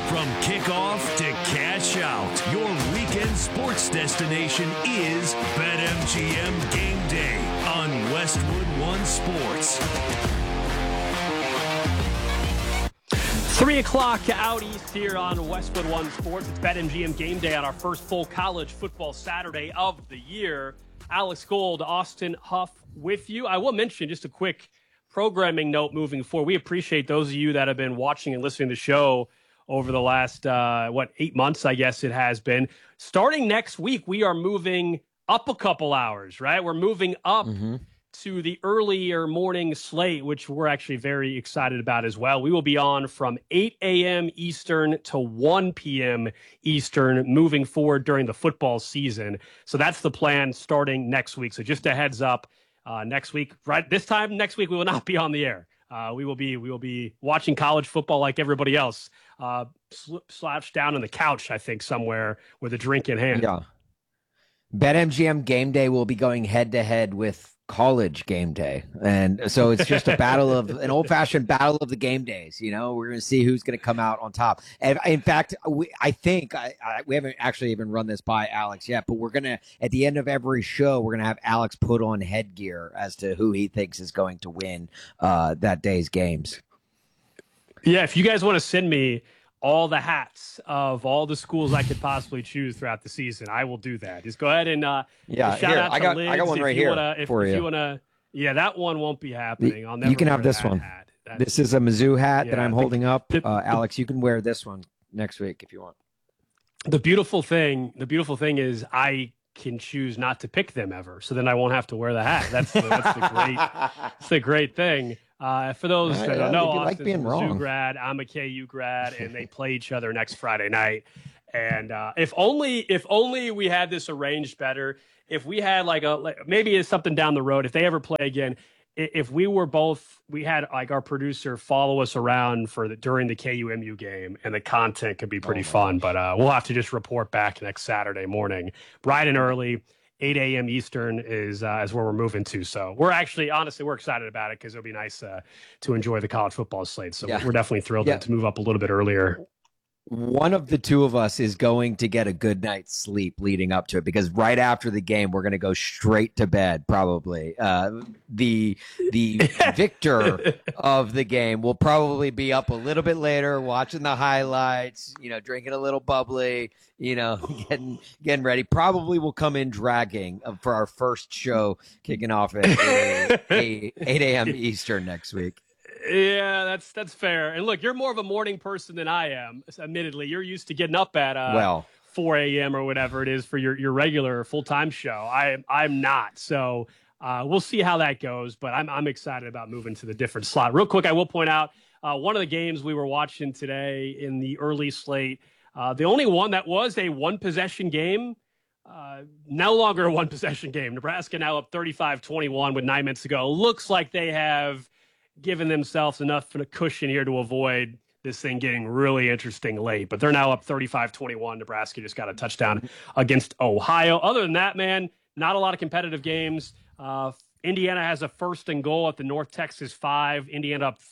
From kickoff to cash out, your weekend sports destination is BetMGM Game Day on Westwood One Sports. 3 o'clock out east here on Westwood One Sports. It's BetMGM Game Day on our first full college football Saturday of the year. Alex Gold, Austin Huff with you. I will mention just a quick programming note moving forward. We appreciate those of you that have been watching and listening to the show over the last, 8 months, I guess it has been. Starting next week, we are moving up a couple hours, right? We're moving up to the earlier morning slate, which we're actually very excited about as well. We will be on from 8 a.m. Eastern to 1 p.m. Eastern moving forward during the football season. So that's the plan starting next week. So just a heads up, next week, right? This time next week, we will not be on the air. We will be watching college football like everybody else, slouched down on the couch, I think, somewhere with a drink in hand. Yeah. BetMGM Game Day will be going head-to-head with College Game Day. And so it's just an old-fashioned battle of the game days. You know, we're going to see who's going to come out on top. And in fact, we haven't actually even run this by Alex yet, but we're going to, at the end of every show, we're going to have Alex put on headgear as to who he thinks is going to win that day's games. Yeah, if you guys want to send me all the hats of all the schools I could possibly choose throughout the season, I will do that. Just go ahead and shout out to Liz. I got one right here for you. If you want to, yeah, that one won't be happening. I'll never. You can have this one. This is a Mizzou hat that I'm holding up. Alex, you can wear this one next week if you want. The beautiful thing is I can choose not to pick them ever, so then I won't have to wear the hat. That's the great thing. For those that don't know, Austin's a Mizzou grad, I'm a KU grad, and they play each other next Friday night. And if only we had this arranged better. If we had maybe it's something down the road. If they ever play again, if we had like our producer follow us around during the KUMU game, and the content could be pretty fun. But we'll have to just report back next Saturday morning, bright and early. 8 a.m. Eastern is where we're moving to. So we're actually, honestly, we're excited about it because it'll be nice to enjoy the college football slate. So we're definitely thrilled to move up a little bit earlier. One of the two of us is going to get a good night's sleep leading up to it, because right after the game, we're going to go straight to bed, probably. The victor of the game will probably be up a little bit later, watching the highlights, drinking a little bubbly, getting ready. Probably will come in dragging for our first show kicking off at 8 a.m. Eastern next week. Yeah, that's fair. And look, you're more of a morning person than I am. Admittedly, you're used to getting up at 4 a.m. or whatever it is for your regular full-time show. I'm not. So we'll see how that goes. But I'm excited about moving to the different slot. Real quick, I will point out one of the games we were watching today in the early slate. The only one that was a one-possession game. No longer a one-possession game. Nebraska now up 35-21 with 9 minutes to go. Looks like they have given themselves enough for the cushion here to avoid this thing getting really interesting late. But they're now up 35-21. Nebraska just got a touchdown against Ohio. Other than that, man, not a lot of competitive games. Indiana has a first and goal at the North Texas 5. Indiana up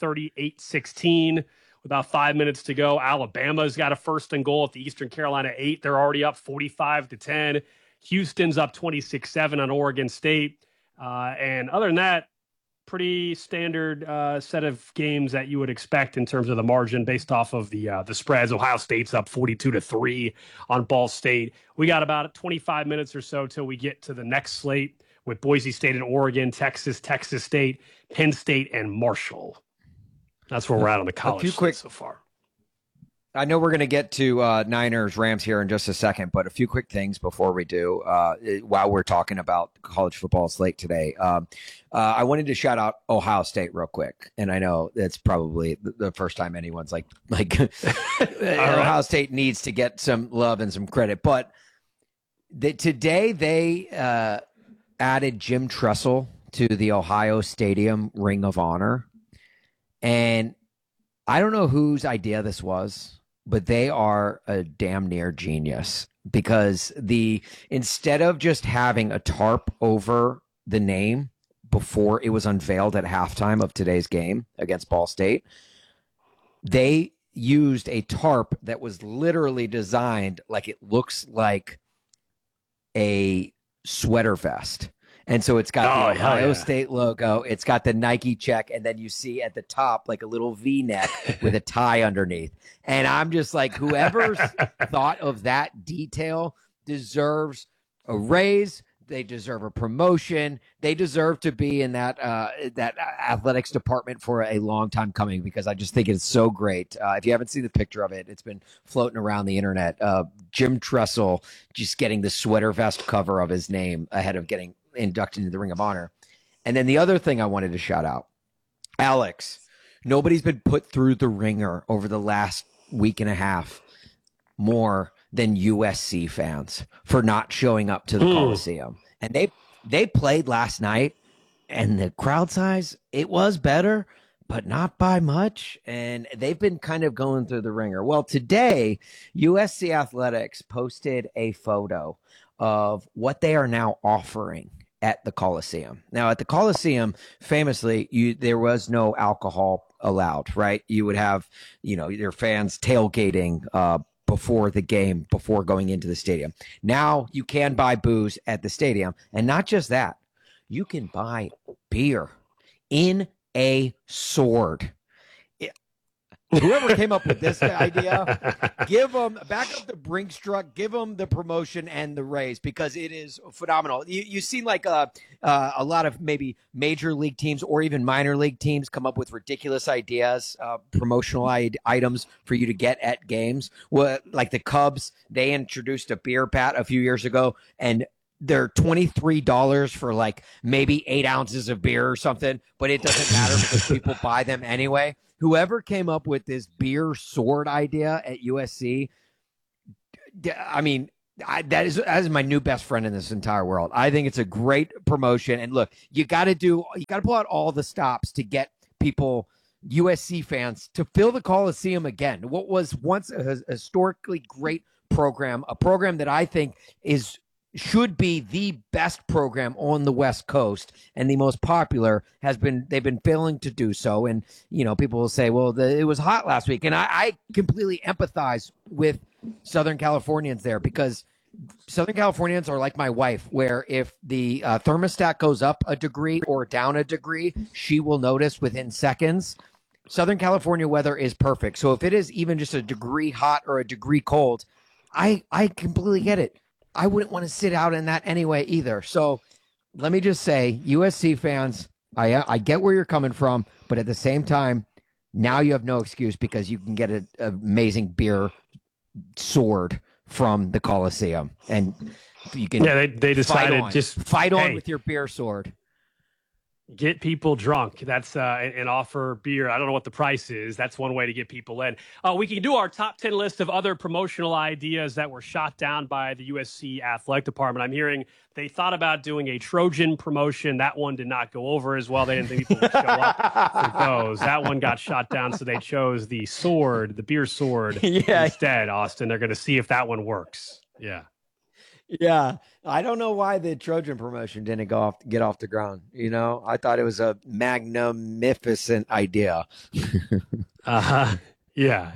38-16 with about 5 minutes to go. Alabama's got a first and goal at the Eastern Carolina 8. They're already up 45-10. Houston's up 26-7 on Oregon State. And other than that, pretty standard set of games that you would expect in terms of the margin based off of the spreads. Ohio State's up 42-3 on Ball State. We got about 25 minutes or so till we get to the next slate with Boise State and Oregon, Texas, Texas State, Penn State, and Marshall. That's where we're at on the college slate so far. I know we're going to get to Niners Rams here in just a second, but a few quick things before we do while we're talking about college football slate today. I wanted to shout out Ohio State real quick, and I know it's probably the first time anyone's like Ohio State needs to get some love and some credit, but today they added Jim Tressel to the Ohio Stadium Ring of Honor, and I don't know whose idea this was, but they are a damn near genius, because instead of just having a tarp over the name before it was unveiled at halftime of today's game against Ball State, they used a tarp that was literally designed like it looks like a sweater vest. And so it's got the Ohio State logo. It's got the Nike check. And then you see at the top, like a little V-neck with a tie underneath. And I'm just like, whoever's thought of that detail deserves a raise. They deserve a promotion. They deserve to be in that athletics department for a long time coming, because I just think it's so great. If you haven't seen the picture of it, it's been floating around the internet. Jim Tressel just getting the sweater vest cover of his name ahead of getting inducted into the Ring of Honor. And then the other thing I wanted to shout out, Alex, nobody's been put through the ringer over the last week and a half more than USC fans for not showing up to the Coliseum. And they played last night, and the crowd size, it was better, but not by much. And they've been kind of going through the ringer. Well, today, USC Athletics posted a photo of what they are now offering at the Coliseum. Now, at the Coliseum, famously, there was no alcohol allowed, right? You would have, your fans tailgating before the game, before going into the stadium. Now you can buy booze at the stadium. And not just that, you can buy beer in a sword. Whoever came up with this idea, give them back up the Brinks truck, give them the promotion and the raise, because it is phenomenal. You see like a lot of maybe major league teams or even minor league teams come up with ridiculous ideas, promotional items for you to get at games. Well, like the Cubs, they introduced a beer pat a few years ago, and they're $23 for like maybe 8 ounces of beer or something, but it doesn't matter because people buy them anyway. Whoever came up with this beer sword idea at USC, I mean, that is my new best friend in this entire world. I think it's a great promotion. And look, you got to pull out all the stops to get people, USC fans, to fill the Coliseum again. What was once a historically great program, a program that I think should be the best program on the West Coast and the most popular, they've been failing to do so. And, people will say, well, it was hot last week. And I completely empathize with Southern Californians there, because Southern Californians are like my wife, where if the thermostat goes up a degree or down a degree, she will notice within seconds. Southern California weather is perfect. So if it is even just a degree hot or a degree cold, I completely get it. I wouldn't want to sit out in that anyway either. So let me just say, USC fans, I get where you're coming from, but at the same time, now you have no excuse, because you can get an amazing beer sword from the Coliseum, and you can. Yeah, they decided just fight on with your beer sword. Get people drunk. That's and offer beer. I don't know what the price is. That's one way to get people in. We can do our top 10 list of other promotional ideas that were shot down by the USC athletic department. I'm hearing they thought about doing a Trojan promotion. That one did not go over as well. They didn't think people would show up for those. That one got shot down, so they chose the sword, the beer sword instead, Austin. They're going to see if that one works. Yeah. Yeah, I don't know why the Trojan promotion didn't get off the ground. I thought it was a magnificent idea. Yeah.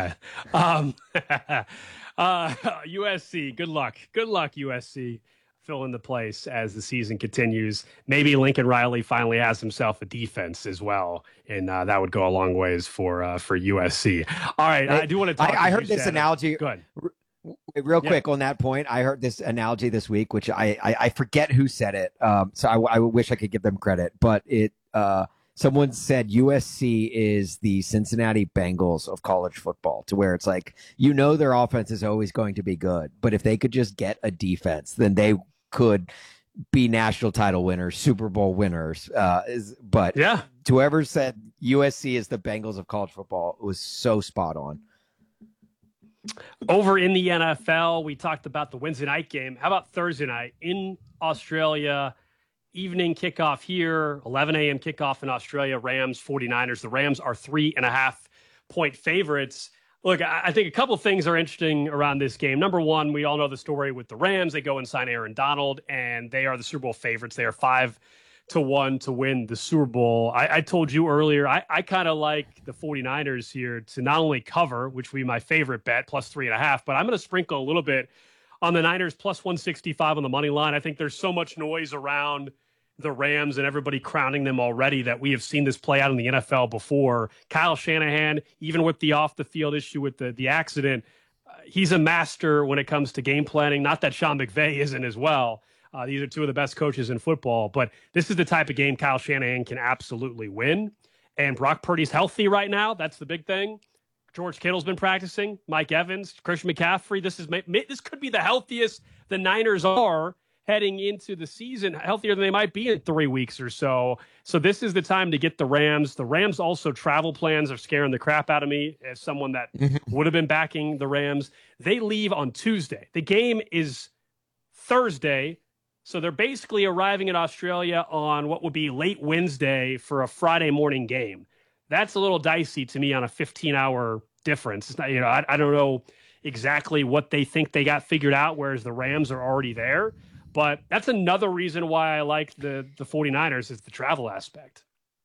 USC, good luck, USC. Fill in the place as the season continues. Maybe Lincoln Riley finally has himself a defense as well, and that would go a long ways for USC. All right, I do want to talk. I heard this analogy. Good. Real quick on that point, I heard this analogy this week, which I forget who said it. So I wish I could give them credit, but someone said USC is the Cincinnati Bengals of college football, to where it's like, their offense is always going to be good, but if they could just get a defense, then they could be national title winners, Super Bowl winners. But whoever said USC is the Bengals of college football was so spot on. Over in the NFL, we talked about the Wednesday night game. How about Thursday night in Australia? Evening kickoff here, 11 a.m. kickoff in Australia, Rams, 49ers. The Rams are 3.5-point favorites. Look, I think a couple things are interesting around this game. Number one, we all know the story with the Rams. They go and sign Aaron Donald, and they are the Super Bowl favorites. They are 5 to 1 to win the Super Bowl. I told you earlier, I kind of like the 49ers here to not only cover, which would be my favorite bet, plus 3.5, but I'm going to sprinkle a little bit on the Niners, plus 165 on the money line. I think there's so much noise around the Rams and everybody crowning them already that we have seen this play out in the NFL before. Kyle Shanahan, even with the off-the-field issue with the accident, he's a master when it comes to game planning. Not that Sean McVay isn't as well. These are two of the best coaches in football, but this is the type of game Kyle Shanahan can absolutely win. And Brock Purdy's healthy right now. That's the big thing. George Kittle's been practicing. Mike Evans, Christian McCaffrey. This could be the healthiest the Niners are heading into the season, healthier than they might be in 3 weeks or so. So this is the time to get the Rams. The Rams also travel plans are scaring the crap out of me as someone that would have been backing the Rams. They leave on Tuesday. The game is Thursday. So they're basically arriving in Australia on what would be late Wednesday for a Friday morning game. That's a little dicey to me on a 15-hour difference. It's not, I don't know exactly what they think they got figured out, whereas the Rams are already there. But that's another reason why I like the 49ers is the travel aspect.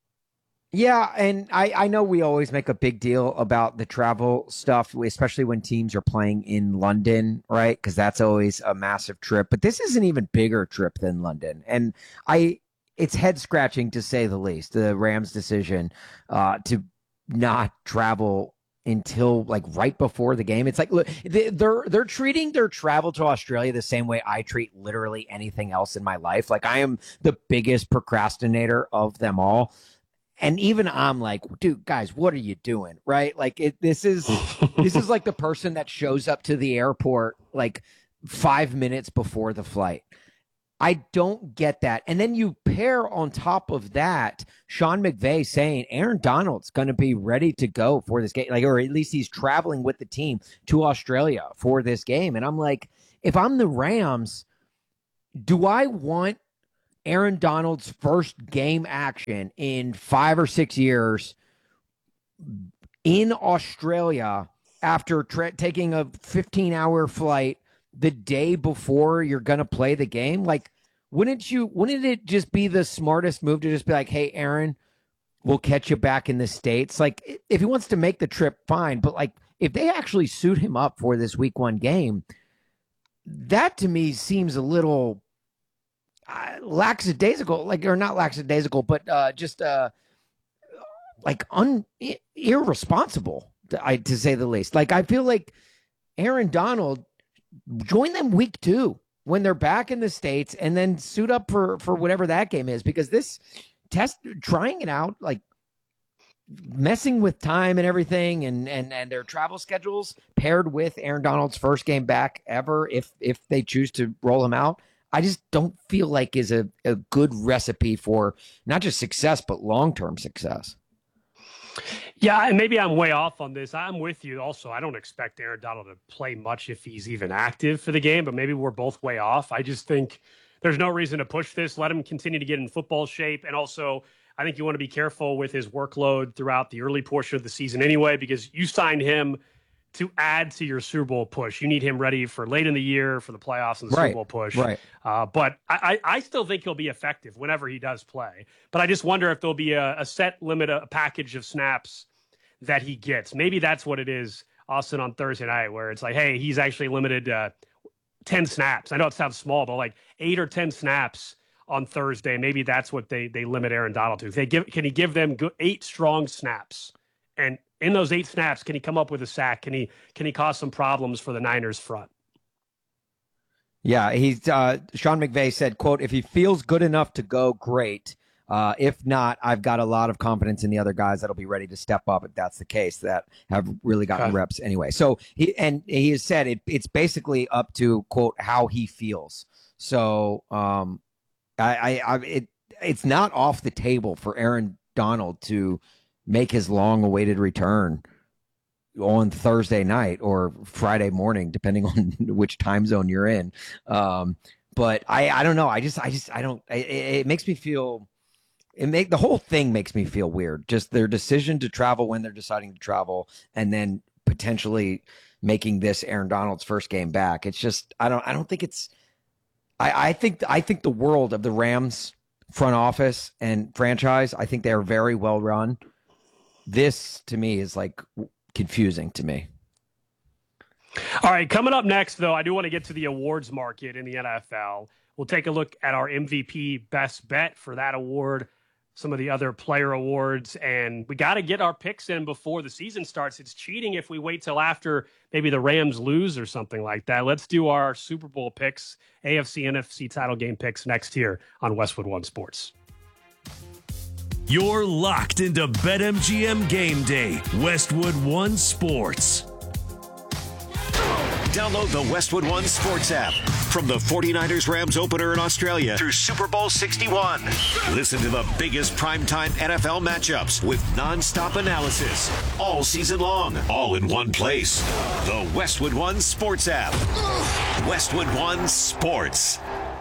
Yeah, and I know we always make a big deal about the travel stuff, especially when teams are playing in London, right? Because that's always a massive trip. But this is an even bigger trip than London. And it's head-scratching to say the least, the Rams' decision to not travel until like right before the game. It's like, look, they're treating their travel to Australia the same way I treat literally anything else in my life. Like, I am the biggest procrastinator of them all. And even I'm like, dude, guys, what are you doing? Right? Like, this is like the person that shows up to the airport like 5 minutes before the flight. I don't get that. And then you pair on top of that, Sean McVay saying Aaron Donald's going to be ready to go for this game, like, or at least he's traveling with the team to Australia for this game. And I'm like, if I'm the Rams, do I want Aaron Donald's first game action in 5 or 6 years in Australia after taking a 15-hour flight the day before you're going to play the game? Like, wouldn't it just be the smartest move to just be like, hey, Aaron, we'll catch you back in the States? Like, if he wants to make the trip, fine. But like, if they actually suit him up for this week 1 game, that to me seems a little lackadaisical, like, or not lackadaisical, but just like irresponsible, to say the least. Like, I feel like Aaron Donald, join them week 2 when they're back in the States, and then suit up for whatever that game is, because this trying it out, like messing with time and everything and their travel schedules paired with Aaron Donald's first game back ever, if they choose to roll him out, I just don't feel like is a good recipe for not just success, but long-term success. Yeah, and maybe I'm way off on this. I'm with you also. I don't expect Aaron Donald to play much if he's even active for the game, but maybe we're both way off. I just think there's no reason to push this. Let him continue to get in football shape. And also, I think you want to be careful with his workload throughout the early portion of the season anyway, because you signed him to add to your Super Bowl push. You need him ready for late in the year for the playoffs and the Super Bowl push. Right. But I still think he'll be effective whenever he does play. But I just wonder if there'll be a set limit, a package of snaps that he gets. Maybe that's what it is, Austin, on Thursday night, where it's like, hey, he's actually limited 10 snaps. I know it sounds small, but like 8 or 10 snaps on Thursday. Maybe that's what they limit Aaron Donald to. Can he give them 8 strong snaps? And in those 8 snaps, can he come up with a sack? Can he cause some problems for the Niners front? Yeah, he's Sean McVay said, quote, if he feels good enough to go, great. If not, I've got a lot of confidence in the other guys that'll be ready to step up if that's the case, that have really gotten reps anyway. So he has said it's basically up to, quote, how he feels. So it's not off the table for Aaron Donald to make his long-awaited return on Thursday night or Friday morning, depending on which time zone you're in. But I don't know. I don't. It makes me feel. The whole thing makes me feel weird. Just their decision to travel when they're deciding to travel, and then potentially making this Aaron Donald's first game back. It's just I don't think it's. I think the world of the Rams front office and franchise. I think they are very well run. This, to me, is like confusing to me. All right, coming up next, though, I do want to get to the awards market in the NFL. We'll take a look at our MVP best bet for that award, some of the other player awards, and we got to get our picks in before the season starts. It's cheating if we wait till after maybe the Rams lose or something like that. Let's do our Super Bowl picks, AFC, NFC title game picks next here on Westwood One Sports. You're locked into BetMGM Game Day, Westwood One Sports. Download the Westwood One Sports app. From the 49ers Rams opener in Australia through Super Bowl 61. Listen to the biggest primetime NFL matchups with nonstop analysis all season long, all in one place. The Westwood One Sports app. Westwood One Sports.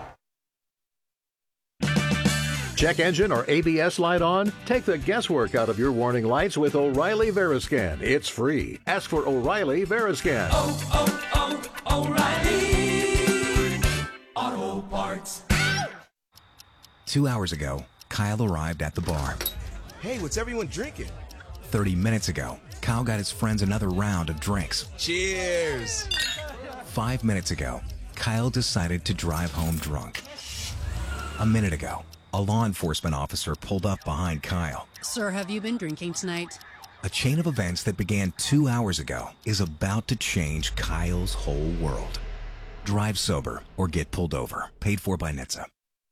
Check engine or ABS light on? Take the guesswork out of your warning lights with O'Reilly Veriscan. It's free. Ask for O'Reilly Veriscan. O'Reilly Auto Parts. 2 hours ago, Kyle arrived at the bar. Hey, what's everyone drinking? 30 minutes ago, Kyle got his friends another round of drinks. Cheers! 5 minutes ago, Kyle decided to drive home drunk. A minute ago, a law enforcement officer pulled up behind Kyle. Sir, have you been drinking tonight? A chain of events that began 2 hours ago is about to change Kyle's whole world. Drive sober or get pulled over. Paid for by NHTSA.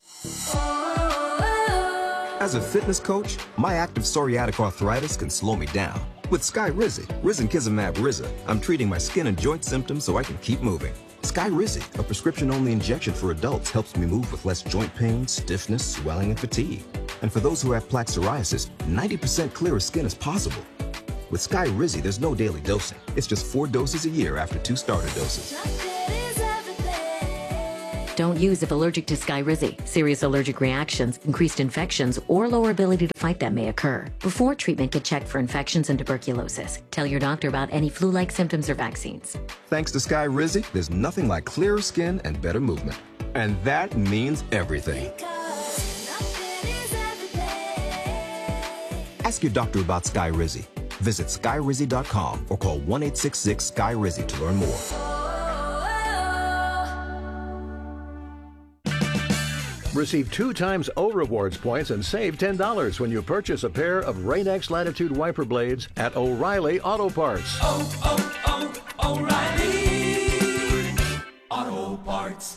As a fitness coach, my active psoriatic arthritis can slow me down. With Skyrizi, risankizumab Riza, I'm treating my skin and joint symptoms so I can keep moving. Skyrizi, a prescription-only injection for adults, helps me move with less joint pain, stiffness, swelling, and fatigue. And for those who have plaque psoriasis, 90% clearer skin is possible. With Skyrizi, there's no daily dosing. It's just 4 doses a year after 2 starter doses. Don't use if allergic to Skyrizi. Serious allergic reactions, increased infections, or lower ability to fight them may occur. Before treatment, get checked for infections and tuberculosis. Tell your doctor about any flu-like symptoms or vaccines. Thanks to Skyrizi, there's nothing like clearer skin and better movement. And that means everything. Ask your doctor about Skyrizi. Visit Skyrizi.com or call 1-866-SKY-RIZZI to learn more. Receive 2 times O Rewards points and save $10 when you purchase a pair of Rain-X Latitude wiper blades at O'Reilly Auto Parts. O'Reilly Auto Parts.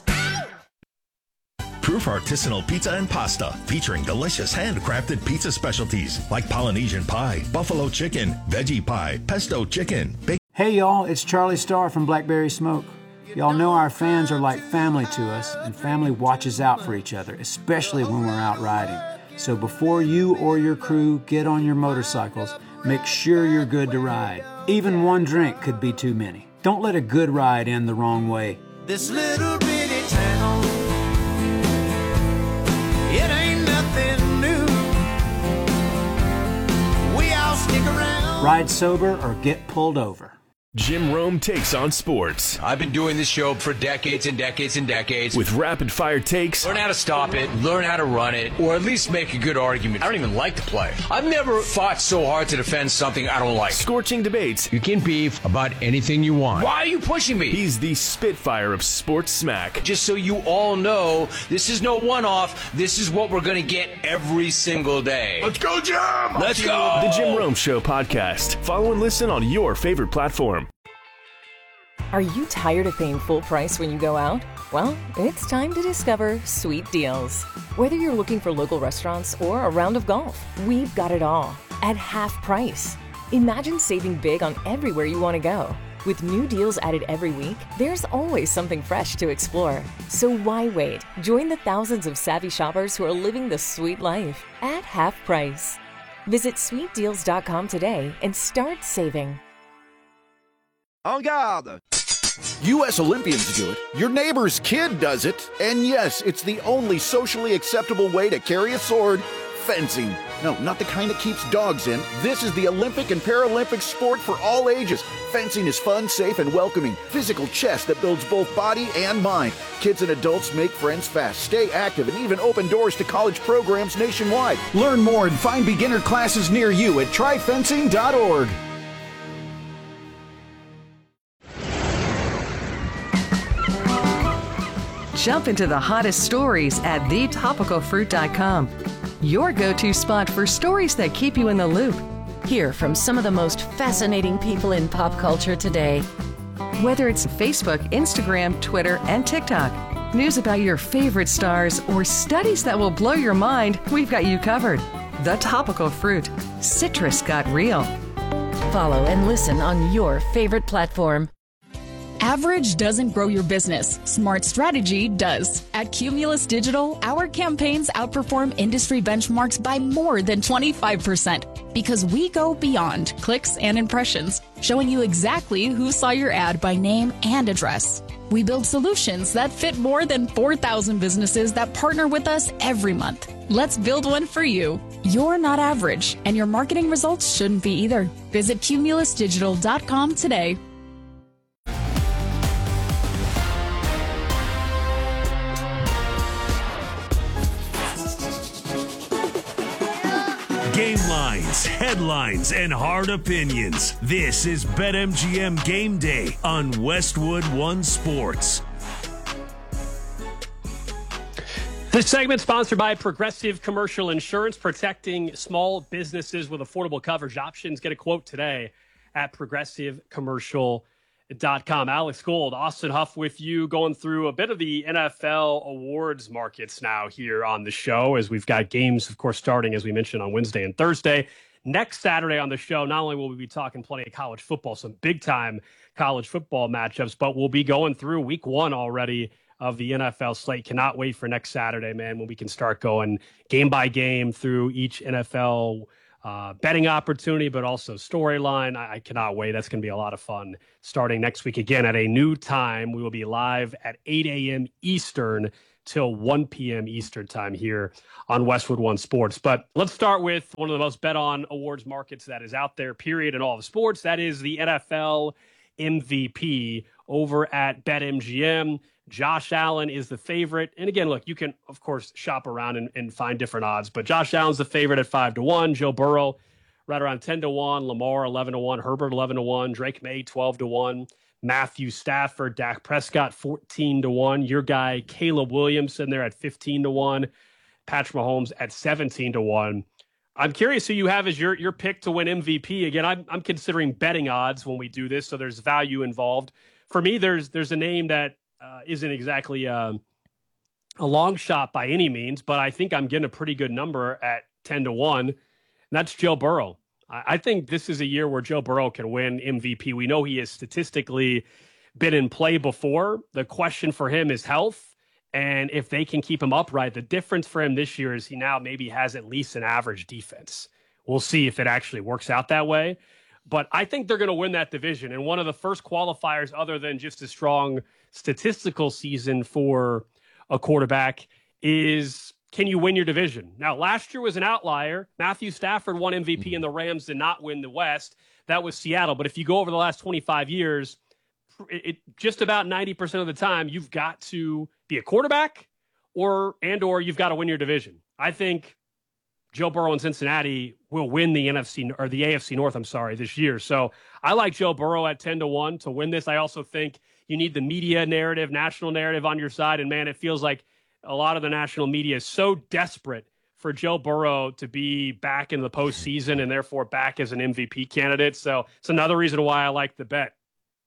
Proof Artisanal Pizza and Pasta, featuring delicious handcrafted pizza specialties like Polynesian pie, buffalo chicken, veggie pie, pesto chicken. Hey y'all, it's Charlie Starr from Blackberry Smoke. Y'all know our fans are like family to us, and family watches out for each other, especially when we're out riding. So before you or your crew get on your motorcycles, make sure you're good to ride. Even one drink could be too many. Don't let a good ride end the wrong way. This little bitty town, it ain't nothing new. We all stick around. Ride sober or get pulled over. Jim Rome takes on sports. I've been doing this show for decades and decades and decades. With rapid-fire takes. Learn how to stop it, learn how to run it, or at least make a good argument. I don't even like to play. I've never fought so hard to defend something I don't like. Scorching debates. You can beef about anything you want. Why are you pushing me? He's the Spitfire of sports smack. Just so you all know, this is no one-off. This is what we're going to get every single day. Let's go, Jim! Let's go! The Jim Rome Show podcast. Follow and listen on your favorite platform. Are you tired of paying full price when you go out? Well, it's time to discover Sweet Deals. Whether you're looking for local restaurants or a round of golf, we've got it all at half price. Imagine saving big on everywhere you want to go. With new deals added every week, there's always something fresh to explore. So why wait? Join the thousands of savvy shoppers who are living the sweet life at half price. Visit sweetdeals.com today and start saving. En garde! U.S. Olympians do it, your neighbor's kid does it, and yes, it's the only socially acceptable way to carry a sword Fencing. No, not the kind that keeps dogs in. This is the Olympic and Paralympic sport for all ages. Fencing is fun, safe, and welcoming. Physical chess that builds both body and mind. Kids and adults make friends fast, stay active, and even open doors to college programs nationwide. Learn more and find beginner classes near you at tryfencing.org. Jump into the hottest stories at thetopicalfruit.com. Your go-to spot for stories that keep you in the loop. Hear from some of the most fascinating people in pop culture today. Whether it's Facebook, Instagram, Twitter, and TikTok, news about your favorite stars, or studies that will blow your mind, we've got you covered. The Topical Fruit. Citrus got real. Follow and listen on your favorite platform. Average doesn't grow your business. Smart strategy does. At Cumulus Digital, our campaigns outperform industry benchmarks by more than 25% because we go beyond clicks and impressions, showing you exactly who saw your ad by name and address. We build solutions that fit more than 4,000 businesses that partner with us every month. Let's build one for you. You're not average, and your marketing results shouldn't be either. Visit cumulusdigital.com today. Game lines, headlines, and hard opinions. This is BetMGM Game Day on Westwood One Sports. This segment sponsored by Progressive Commercial Insurance, protecting small businesses with affordable coverage options. Get a quote today at progressivecommercial.com. Alex Gold, Austin Huff with you, going through a bit of the NFL awards markets now here on the show, as we've got games, of course, starting, as we mentioned, on Wednesday and Thursday. Next Saturday on the show, not only will we be talking plenty of college football, some big-time college football matchups, but we'll be going through week one already of the NFL slate. Cannot wait for next Saturday, man, when we can start going game by game through each NFL betting opportunity, but also storyline. I cannot wait. That's going to be a lot of fun starting next week again at a new time. We will be live at 8 a.m. Eastern till 1 p.m. Eastern time here on Westwood One Sports. But let's start with one of the most bet on awards markets that is out there, period, in all of sports. That is the NFL MVP over at BetMGM. Josh Allen is the favorite. And again, look, you can, of course, shop around and find different odds, but Josh Allen's the favorite at 5-1. Joe Burrow right around 10-1. Lamar 11-1. Herbert 11-1. Drake May 12-1. Matthew Stafford, Dak Prescott 14-1. Your guy Caleb Williams sitting there at 15-1. Patrick Mahomes at 17-1. I'm curious who you have as your pick to win MVP. Again, I'm considering betting odds when we do this, so there's value involved. For me, there's a name that isn't exactly a long shot by any means, but I think I'm getting a pretty good number at 10-1, and that's Joe Burrow. I think this is a year where Joe Burrow can win MVP. We know he has statistically been in play before. The question for him is health, and if they can keep him upright. The difference for him this year is he now maybe has at least an average defense. We'll see if it actually works out that way. But I think they're going to win that division. And one of the first qualifiers, other than just a strong statistical season for a quarterback, is can you win your division? Now, last year was an outlier. Matthew Stafford won MVP and the Rams did not win the West. That was Seattle. But if you go over the last 25 years, it just about 90% of the time, you've got to be a quarterback or you've got to win your division. I think Joe Burrow in Cincinnati will win the AFC North, this year. So I like Joe Burrow at 10-1 to win this. I also think you need the media narrative, national narrative on your side. And man, it feels like a lot of the national media is so desperate for Joe Burrow to be back in the postseason and therefore back as an MVP candidate. So it's another reason why I like the bet.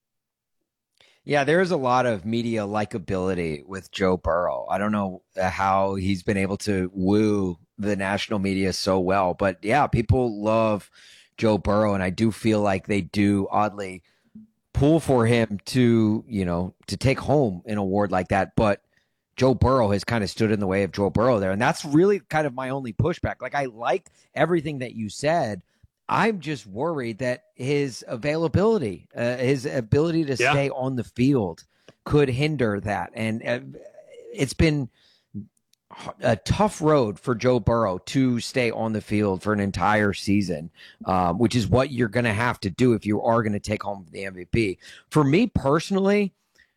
Yeah, there's a lot of media likability with Joe Burrow. I don't know how he's been able to woo the national media so well, but yeah, people love Joe Burrow, and I do feel like they do oddly pull for him to take home an award like that. But Joe Burrow has kind of stood in the way of Joe Burrow there, and that's really kind of my only pushback. Like, I like everything that you said. I'm just worried that his availability, his ability to stay on the field could hinder that. And it's been a tough road for Joe Burrow to stay on the field for an entire season, which is what you're going to have to do if you are going to take home the MVP. For me personally,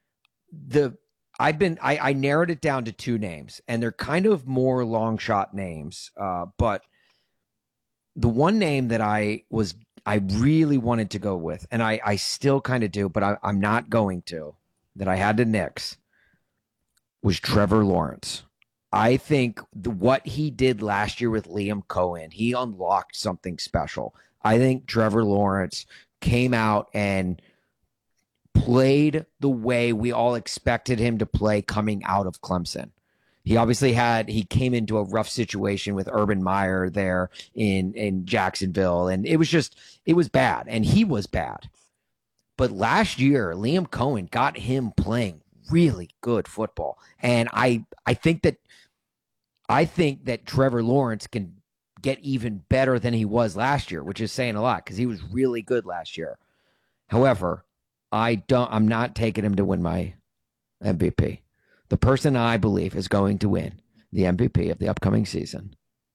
I narrowed it down to two names, and they're kind of more long shot names. But the one name that I really wanted to go with, and I still kind of do, but I'm not going to, that I had to nix, was Trevor Lawrence. I think what he did last year with Liam Cohen, he unlocked something special. I think Trevor Lawrence came out and played the way we all expected him to play coming out of Clemson. He obviously he came into a rough situation with Urban Meyer there in Jacksonville, and it was bad, and he was bad. But last year, Liam Cohen got him playing really good football. And I think that Trevor Lawrence can get even better than he was last year, which is saying a lot because he was really good last year. However, I'm not taking him to win my MVP. The person I believe is going to win the MVP of the upcoming season,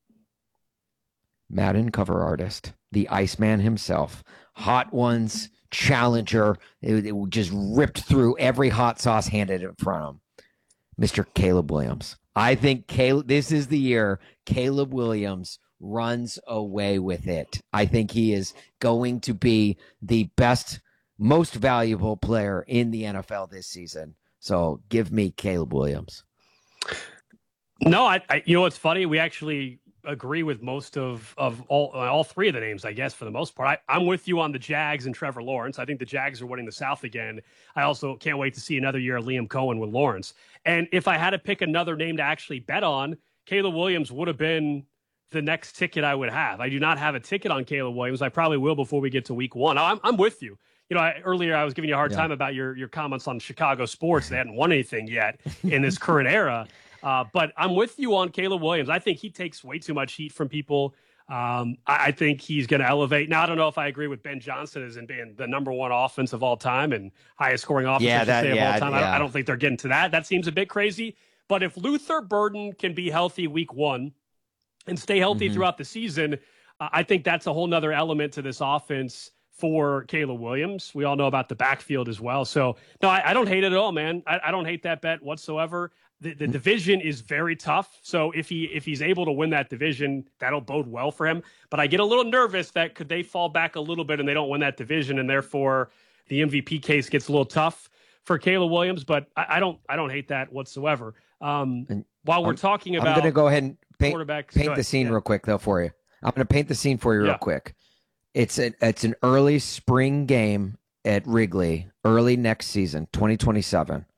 Madden cover artist, the Iceman himself, Hot Ones challenger, it just ripped through every hot sauce handed in front of him, Mr. Caleb Williams. I think this is the year Caleb Williams runs away with it. I think he is going to be the best, most valuable player in the NFL this season. So give me Caleb Williams. No, I you know what's funny? We actually agree with most of all three of the names, I guess, for the most part. I'm with you on the Jags and Trevor Lawrence. I think the Jags are winning the South again. I also can't wait to see another year of Liam Cohen with Lawrence. And if I had to pick another name to actually bet on, Caleb Williams would have been the next ticket I would have. I do not have a ticket on Caleb Williams. I probably will before we get to week one. I'm with you. You know, earlier I was giving you a hard time about your comments on Chicago sports. They hadn't won anything yet in this current era. But I'm with you on Caleb Williams. I think he takes way too much heat from people. I think he's going to elevate. Now, I don't know if I agree with Ben Johnson as in being the number one offense of all time and highest scoring offense of all time. I don't think they're getting to that. That seems a bit crazy. But if Luther Burden can be healthy week one and stay healthy throughout the season, I think that's a whole nother element to this offense for Caleb Williams. We all know about the backfield as well. So, no, I don't hate it at all, man. I don't hate that bet whatsoever. The division is very tough. So if he's able to win that division, that'll bode well for him. But I get a little nervous that could they fall back a little bit and they don't win that division, and therefore the MVP case gets a little tough for Caleb Williams. But I don't hate that whatsoever. While we're talking about, I'm going to go ahead and paint the scene real quick though for you. I'm going to paint the scene for you real quick. It's an early spring game at Wrigley, early next season, 2027.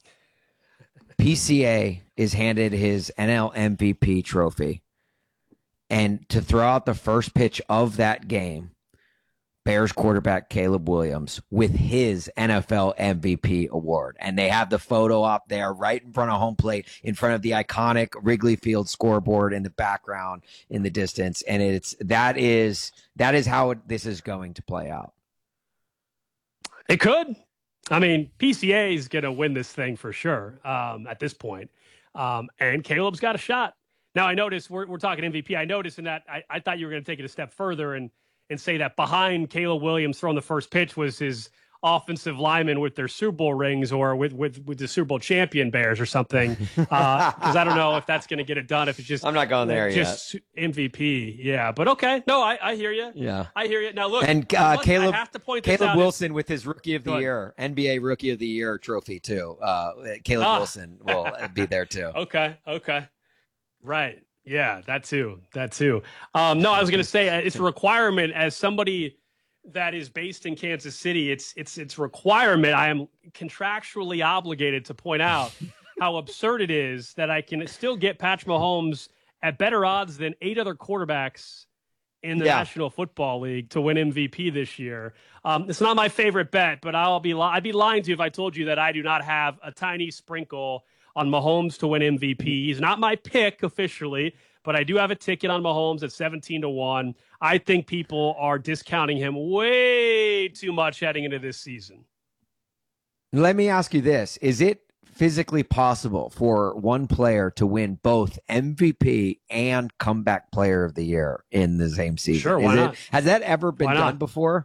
PCA is handed his NL MVP trophy. And to throw out the first pitch of that game, Bears quarterback Caleb Williams with his NFL MVP award. And they have the photo up there right in front of home plate, in front of the iconic Wrigley Field scoreboard in the background in the distance. And that is how this is going to play out. It could. I mean, PCA is going to win this thing for sure at this point. And Caleb's got a shot. Now, I noticed we're talking MVP. I noticed in that I thought you were going to take it a step further and say that behind Caleb Williams throwing the first pitch was his offensive lineman with their Super Bowl rings or with the Super Bowl champion Bears or something. Because I don't know if that's going to get it done. If it's just I'm not going there just yet. MVP. Yeah, but okay. No, I hear you. Yeah, I hear you. Now look, and Caleb, I have to point this Caleb out. Wilson with his Rookie of the Year, NBA Rookie of the Year trophy too. Caleb Wilson will be there too. Okay. Right. Yeah, that too. No, I was going to say it's a requirement as somebody that is based in Kansas City. It's requirement. I am contractually obligated to point out how absurd it is that I can still get Patrick Mahomes at better odds than 8 other quarterbacks in the National Football League to win MVP this year. It's not my favorite bet, but I'd be lying to you if I told you that I do not have a tiny sprinkle on Mahomes to win MVP. He's not my pick officially, but I do have a ticket on Mahomes at 17-1. I think people are discounting him way too much heading into this season. Let me ask you this. Is it physically possible for one player to win both MVP and comeback player of the year in the same season? Sure, why not? Has that ever been done before?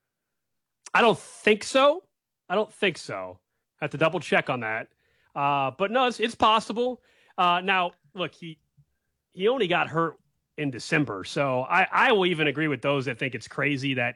I don't think so. I have to double check on that. But no, it's possible. Now, look, he only got hurt in December, so I will even agree with those that think it's crazy that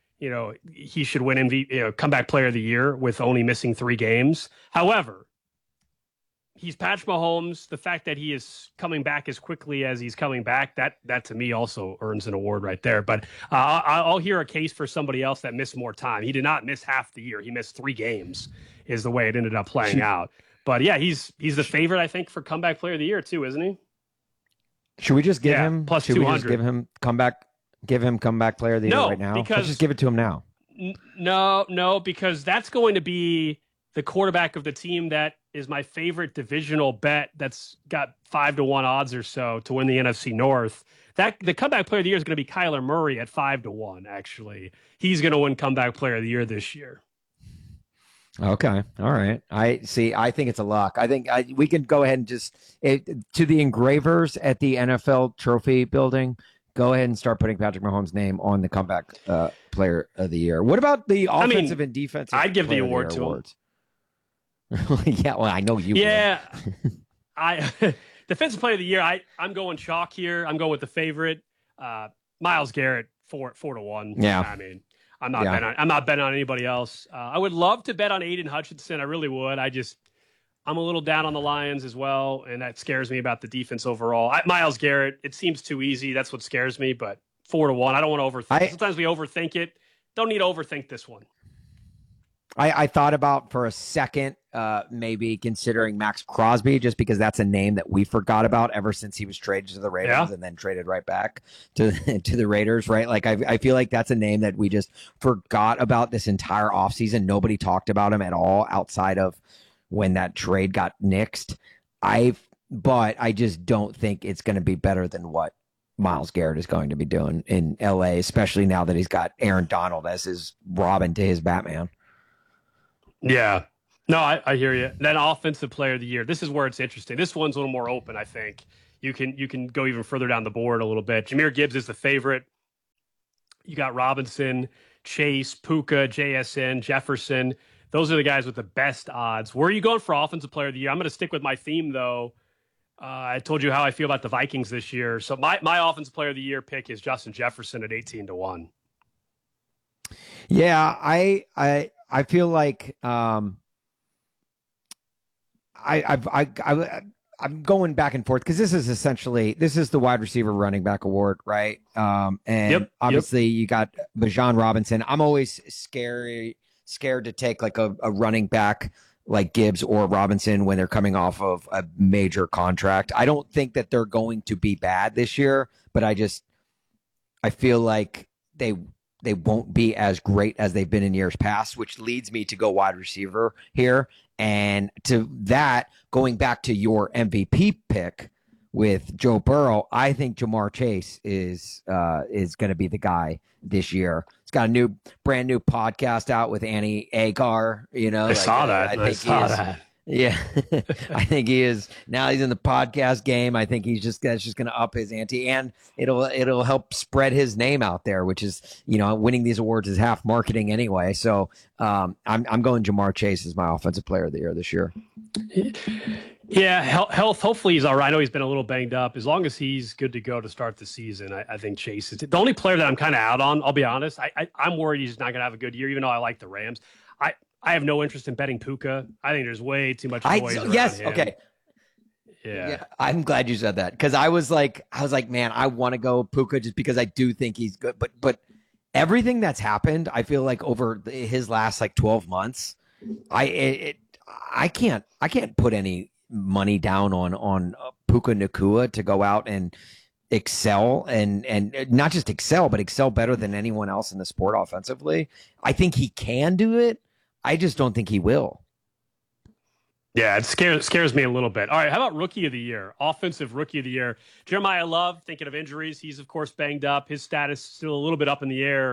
he should win MVP, comeback player of the year with only missing 3 games. However, he's Patrick Mahomes. The fact that he is coming back as quickly as he's coming back, that to me also earns an award right there. But I'll hear a case for somebody else that missed more time. He did not miss half the year. He missed 3 games is the way it ended up playing out. But yeah, he's the favorite, I think, for comeback player of the year too, isn't he? Should we just give him plus should 200? We just give him comeback player of the year right now? Let's just give it to him now. No, because that's going to be the quarterback of the team that is my favorite divisional bet that's got 5-1 odds or so to win the NFC North. The comeback player of the year is going to be Kyler Murray at 5-1, actually. He's going to win comeback player of the year this year. Okay. All right. I think it's a lock. I think we can go ahead and just to the engravers at the NFL trophy building, go ahead and start putting Patrick Mahomes' name on the comeback player of the year. What about the offensive and defensive? I'd give the award to him. Yeah, well, I know you. Yeah, defensive player of the year. I'm going chalk here. I'm going with the favorite, Myles Garrett, 4-1. Yeah, I mean, I'm not betting on anybody else. I would love to bet on Aiden Hutchinson. I really would. I'm a little down on the Lions as well, and that scares me about the defense overall. Myles Garrett, it seems too easy. That's what scares me. But 4-1. I don't want to overthink. Sometimes we overthink it. Don't need to overthink this one. I thought about for a second maybe considering Max Crosby, just because that's a name that we forgot about ever since he was traded to the Raiders and then traded right back to the Raiders, right? Like I feel like that's a name that we just forgot about this entire offseason. Nobody talked about him at all outside of when that trade got nixed. But I just don't think it's going to be better than what Myles Garrett is going to be doing in LA, especially now that he's got Aaron Donald as his Robin to his Batman. Yeah. No, I hear you. Then offensive player of the year. This is where it's interesting. This one's a little more open, I think. You can go even further down the board a little bit. Jahmyr Gibbs is the favorite. You got Robinson, Chase, Puka, JSN, Jefferson. Those are the guys with the best odds. Where are you going for offensive player of the year? I'm going to stick with my theme, though. I told you how I feel about the Vikings this year. So my offensive player of the year pick is Justin Jefferson at 18-1. Yeah, I feel like I'm going back and forth because this is the wide receiver running back award, right? And obviously you got Bijan Robinson. I'm always scared to take like a running back like Gibbs or Robinson when they're coming off of a major contract. I don't think that they're going to be bad this year, but I feel like they won't be as great as they've been in years past, which leads me to go wide receiver here. And to that, going back to your MVP pick with Joe Burrow, I think Jamar Chase is going to be the guy this year. He's got a brand new podcast out with Annie Agar. I saw that. Yeah, I think he is. Now he's in the podcast game. I think that's just going to up his ante, and it'll help spread his name out there, which is, winning these awards is half marketing anyway. So I'm going Jamar Chase as my offensive player of the year this year. Yeah, health. Hopefully he's all right. I know he's been a little banged up. As long as he's good to go to start the season, I think Chase is the only player that I'm kind of out on. I'll be honest. I'm worried he's not going to have a good year, even though I like the Rams. I have no interest in betting Puka. I think there's way too much noise around him. Okay. Yeah. I'm glad you said that because I was like, man, I want to go Puka just because I do think he's good. But everything that's happened, I feel like over his last 12 months, I can't put any money down on Puka Nacua to go out and excel and not just excel, but excel better than anyone else in the sport offensively. I think he can do it. I just don't think he will. Yeah, it scares me a little bit. All right, how about rookie of the year? Offensive rookie of the year. Jeremiah Love, thinking of injuries. He's, of course, banged up. His status still a little bit up in the air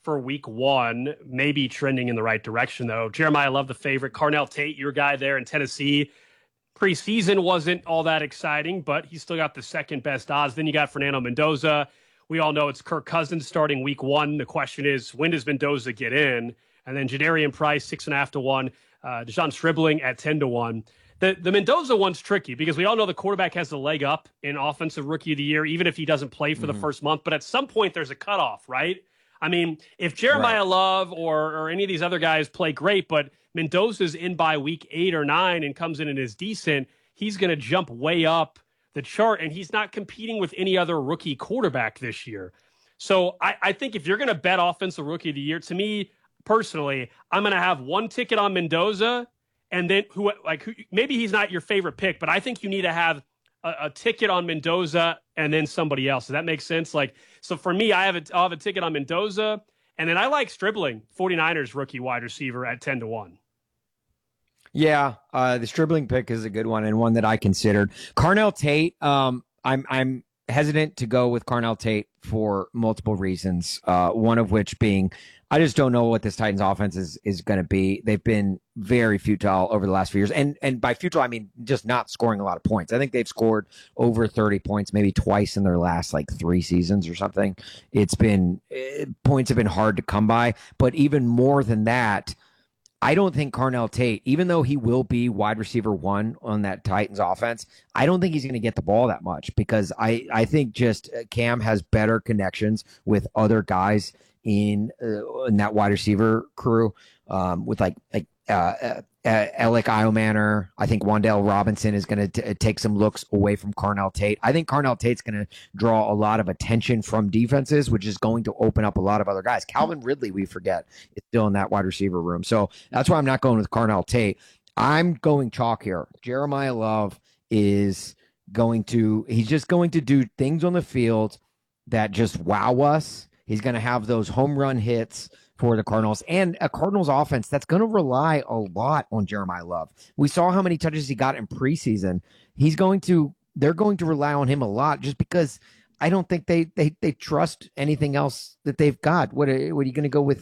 for week one, maybe trending in the right direction, though. Jeremiah Love, the favorite. Carnell Tate, your guy there in Tennessee. Preseason wasn't all that exciting, but he's still got the second best odds. Then you got Fernando Mendoza. We all know it's Kirk Cousins starting week one. The question is, when does Mendoza get in? And then Jadarian Price, 6.5 to 1. Deshaun Stribling at 10 to 1. The Mendoza one's tricky because we all know the quarterback has the leg up in Offensive Rookie of the Year, even if he doesn't play for the first month. But at some point, there's a cutoff, right? I mean, if Jeremiah Love or any of these other guys play great, but Mendoza's in by week 8 or 9 and comes in and is decent, he's going to jump way up the chart, and he's not competing with any other rookie quarterback this year. So I think if you're going to bet Offensive Rookie of the Year, to me personally, I'm going to have one ticket on Mendoza, and then maybe he's not your favorite pick, but I think you need to have a ticket on Mendoza and then somebody else. Does that make sense? So for me, I'll have a ticket on Mendoza, and then I like Stribling, 49ers rookie wide receiver at 10 to 1. Yeah, the Stribling pick is a good one and one that I considered. Carnell Tate, I'm hesitant to go with Carnell Tate for multiple reasons. One of which being, I just don't know what this Titans offense is going to be. They've been very futile over the last few years. And by futile, I mean just not scoring a lot of points. I think they've scored over 30 points, maybe twice in their last 3 seasons or something. Points have been hard to come by. But even more than that, I don't think Carnell Tate, even though he will be wide receiver 1 on that Titans offense, I don't think he's going to get the ball that much because I think just Cam has better connections with other guys in that wide receiver crew, with Alec Iomanner. I think Wan'Dale Robinson is going to take some looks away from Carnell Tate. I think Carnell Tate's going to draw a lot of attention from defenses, which is going to open up a lot of other guys. Calvin Ridley, we forget, is still in that wide receiver room. So that's why I'm not going with Carnell Tate. I'm going chalk here. Jeremiah Love he's just going to do things on the field that just wow us. He's going to have those home run hits for the Cardinals, and a Cardinals offense that's going to rely a lot on Jeremiah Love. We saw how many touches he got in preseason. They're going to rely on him a lot just because I don't think they trust anything else that they've got. What are you going to go with?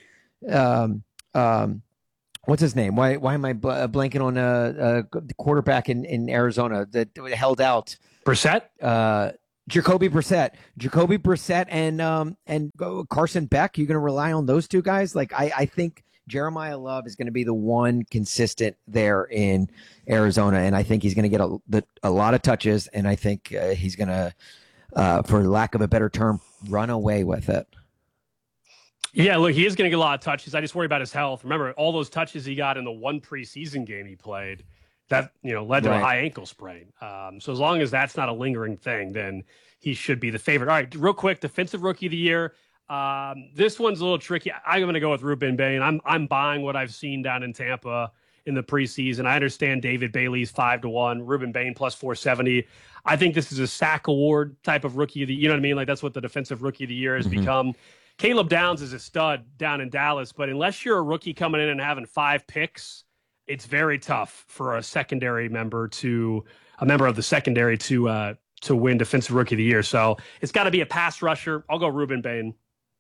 What's his name? Why am I blanking on the quarterback in Arizona that held out? Brissett? Jacoby Brissett and Carson Beck. You're going to rely on those two guys? I think Jeremiah Love is going to be the one consistent there in Arizona, and I think he's going to get a lot of touches, and I think he's going to, for lack of a better term, run away with it. Yeah, look, he is going to get a lot of touches. I just worry about his health. Remember, all those touches he got in the one preseason game he played, that led to a high ankle sprain. So as long as that's not a lingering thing, then he should be the favorite. All right, real quick, Defensive Rookie of the Year. This one's a little tricky. I'm going to go with Ruben Bain. I'm buying what I've seen down in Tampa in the preseason. I understand David Bailey's 5 to 1, Ruben Bain plus 470. I think this is a sack award type of rookie of the year. You know what I mean? That's what the Defensive Rookie of the Year has become. Caleb Downs is a stud down in Dallas, but unless you're a rookie coming in and having 5 picks, it's very tough for a member of the secondary to win Defensive Rookie of the Year. So it's got to be a pass rusher. I'll go Ruben Bain.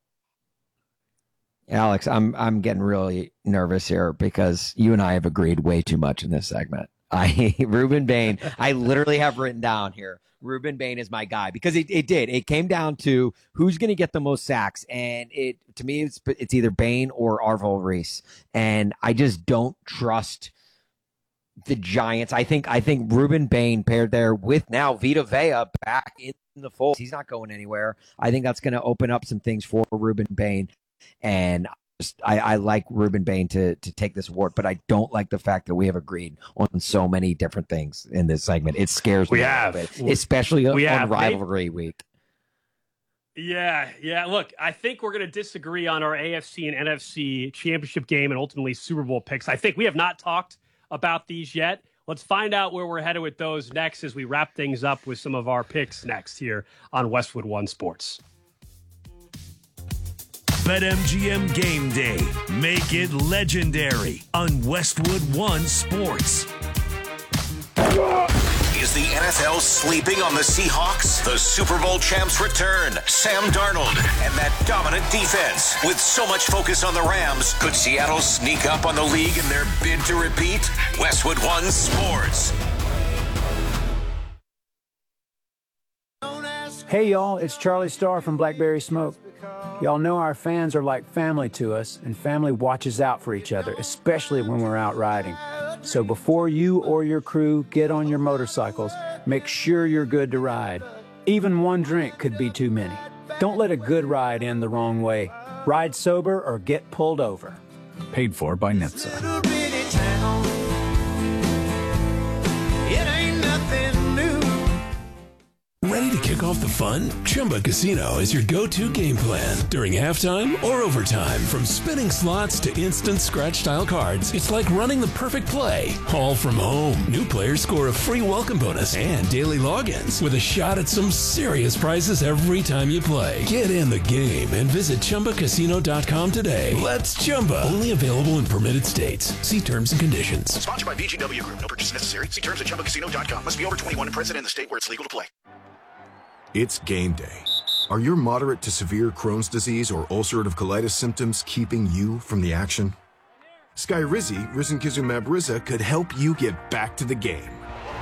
Alex, I'm getting really nervous here because you and I have agreed way too much in this segment. Ruben Bain, I literally have written down here, Ruben Bain is my guy because it came down to who's going to get the most sacks. And to me, it's either Bain or Arvil Reese. And I just don't trust the Giants. I think Ruben Bain paired there with now Vita Vea back in the fold. He's not going anywhere. I think that's going to open up some things for Ruben Bain. And I like Ruben Bain to take this award, but I don't like the fact that we have agreed on so many different things in this segment. It scares me a bit, especially on rivalry week. Yeah. Look, I think we're going to disagree on our AFC and NFC championship game and ultimately Super Bowl picks. I think we have not talked about these yet. Let's find out where we're headed with those next as we wrap things up with some of our picks next here on Westwood One Sports. BetMGM Game Day. Make it legendary on Westwood One Sports. Is Is the NFL sleeping on the Seahawks? The Super Bowl champs return. Sam Darnold and that dominant defense. With so much focus on the Rams, could Seattle sneak up on the league in their bid to repeat? Westwood One Sports. Hey y'all, it's Charlie Starr from Blackberry Smoke. Y'all know our fans are like family to us, and family watches out for each other, especially when we're out riding. So before you or your crew get on your motorcycles, make sure you're good to ride. Even one drink could be too many. Don't let a good ride end the wrong way. Ride sober or get pulled over. Paid for by NHTSA. Ready to kick off the fun? Chumba Casino is your go-to game plan during halftime or overtime. From spinning slots to instant scratch-style cards, it's like running the perfect play, all from home. New players score a free welcome bonus and daily logins with a shot at some serious prizes every time you play. Get in the game and visit ChumbaCasino.com today. Let's Chumba. Only available in permitted states. See terms and conditions. Sponsored by VGW Group. No purchase necessary. See terms at ChumbaCasino.com. Must be over 21 and present in the state where it's legal to play. It's game day. Are your moderate to severe Crohn's disease or ulcerative colitis symptoms keeping you from the action? Skyrizi, risankizumab Riza, could help you get back to the game.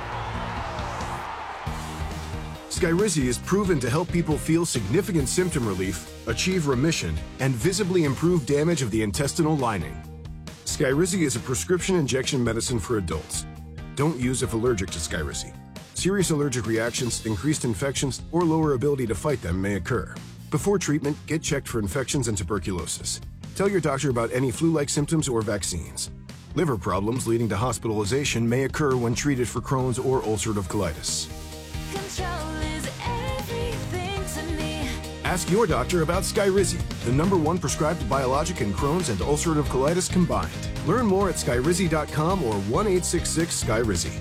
Skyrizi is proven to help people feel significant symptom relief, achieve remission, and visibly improve damage of the intestinal lining. Skyrizi is a prescription injection medicine for adults. Don't use if allergic to Skyrizi. Serious allergic reactions, increased infections, or lower ability to fight them may occur. Before treatment, get checked for infections and tuberculosis. Tell your doctor about any flu-like symptoms or vaccines. Liver problems leading to hospitalization may occur when treated for Crohn's or ulcerative colitis. Ask your doctor about Skyrizi, the #1 prescribed biologic in Crohn's and ulcerative colitis combined. Learn more at skyrizi.com or 1-866-SKYRIZI.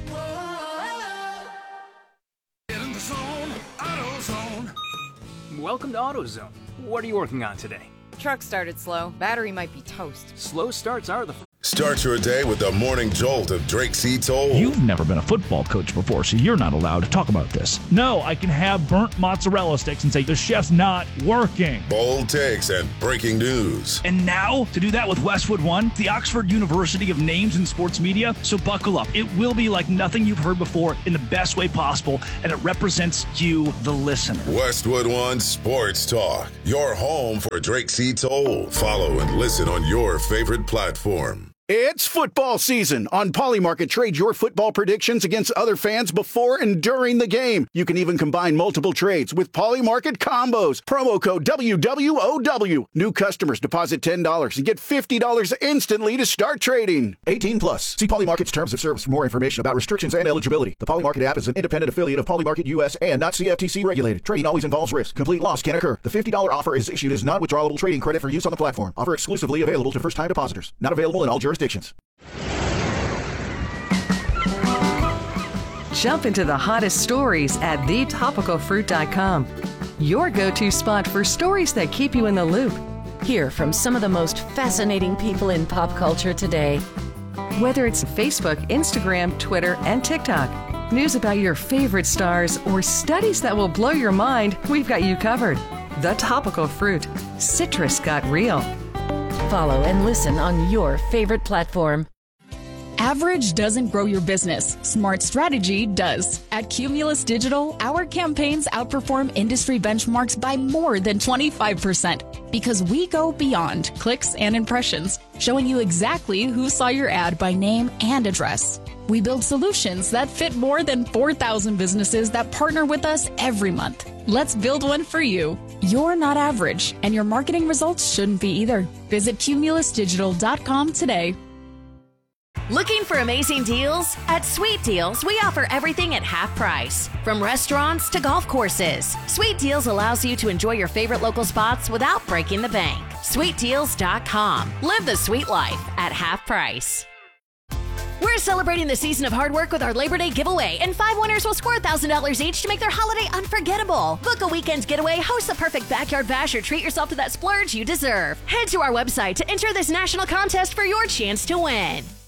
Welcome to AutoZone. What are you working on today? Truck started slow. Battery might be toast. Slow starts are the... Start your day with the morning jolt of Drake C. Toll. You've never been a football coach before, so you're not allowed to talk about this. No, I can have burnt mozzarella sticks and say the chef's not working. Bold takes and breaking news. And now, to do that with Westwood One, the Oxford University of Names in Sports Media, so buckle up. It will be like nothing you've heard before in the best way possible, and it represents you, the listener. Westwood One Sports Talk, your home for Drake C. Toll. Follow and listen on your favorite platform. It's football season. On Polymarket, trade your football predictions against other fans before and during the game. You can even combine multiple trades with Polymarket combos. Promo code WWOW. New customers deposit $10 and get $50 instantly to start trading. 18 plus. See Polymarket's terms of service for more information about restrictions and eligibility. The Polymarket app is an independent affiliate of Polymarket US and not CFTC regulated. Trading always involves risk. Complete loss can occur. The $50 offer is issued as non-withdrawable trading credit for use on the platform. Offer exclusively available to first-time depositors. Not available in all jurisdictions. Jump into the hottest stories at thetopicalfruit.com. Your go-to spot for stories that keep you in the loop. Hear from some of the most fascinating people in pop culture today. Whether it's Facebook, Instagram, Twitter, and TikTok, news about your favorite stars, or studies that will blow your mind, we've got you covered. The Topical Fruit. Citrus got real. Follow and listen on your favorite platform. Average doesn't grow your business. Smart strategy does. At Cumulus Digital, our campaigns outperform industry benchmarks by more than 25% because we go beyond clicks and impressions, showing you exactly who saw your ad by name and address. We build solutions that fit more than 4,000 businesses that partner with us every month. Let's build one for you. You're not average, and your marketing results shouldn't be either. Visit cumulusdigital.com today. Looking for amazing deals? At Sweet Deals, we offer everything at half price. From restaurants to golf courses, Sweet Deals allows you to enjoy your favorite local spots without breaking the bank. SweetDeals.com. Live the sweet life at half price. We're celebrating the season of hard work with our Labor Day giveaway, and 5 winners will score $1,000 each to make their holiday unforgettable. Book a weekend getaway, host the perfect backyard bash, or treat yourself to that splurge you deserve. Head to our website to enter this national contest for your chance to win.